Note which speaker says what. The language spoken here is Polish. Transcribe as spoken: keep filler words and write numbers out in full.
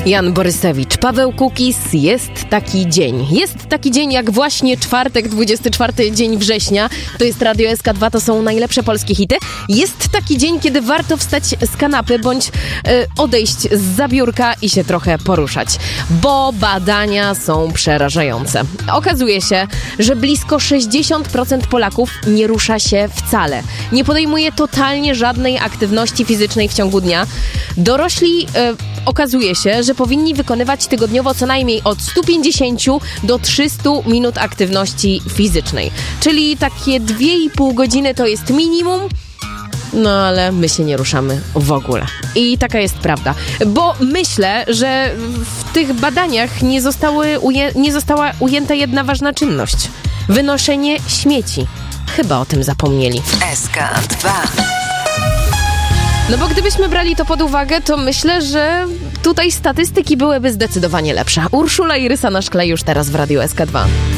Speaker 1: Jan Borysewicz, Paweł Kukiz, jest taki dzień. Jest taki dzień jak właśnie czwartek, dwudziesty czwarty dzień września. To jest Radio S K dwa, to są najlepsze polskie hity. Jest taki dzień, kiedy warto wstać z kanapy bądź y, odejść z zabiórka i się trochę poruszać. Bo badania są przerażające. Okazuje się, że blisko sześćdziesiąt procent Polaków nie rusza się wcale. Nie podejmuje totalnie żadnej aktywności fizycznej w ciągu dnia. Dorośli y, okazuje się, że powinni wykonywać tygodniowo co najmniej od stu pięćdziesięciu do trzystu minut aktywności fizycznej. Czyli takie dwie i pół godziny to jest minimum. No ale my się nie ruszamy w ogóle. I taka jest prawda. Bo myślę, że w tych badaniach nie, zostały uje- nie została ujęta jedna ważna czynność. Wynoszenie śmieci. Chyba o tym zapomnieli.
Speaker 2: S K dwa.
Speaker 1: No bo gdybyśmy brali to pod uwagę, to myślę, że tutaj statystyki byłyby zdecydowanie lepsze. Urszula i Rysa na szkle już teraz w Radiu S K dwa.